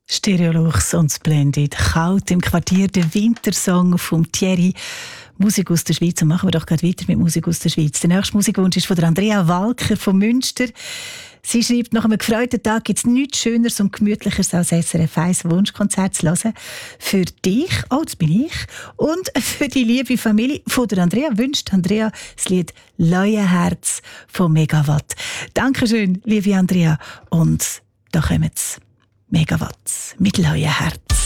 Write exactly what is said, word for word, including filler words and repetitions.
Stereolux und Splendid. Kalt im Quartier, der Wintersong von Thierry. Musik aus der Schweiz. Und machen wir doch gerade weiter mit Musik aus der Schweiz. Der nächste Musikwunsch ist von der Andrea Walker von Münster. Sie schreibt, nach einem gefreuten Tag gibt es nichts Schöneres und Gemütlicheres als S R F eins Wunschkonzert zu hören. Für dich, oh, das bin ich, und für die liebe Familie von der Andrea wünscht Andrea das Lied «Leuenherz» von Megawatt. Dankeschön, liebe Andrea. Und da kommen sie. Megawatt mit Leuenherz.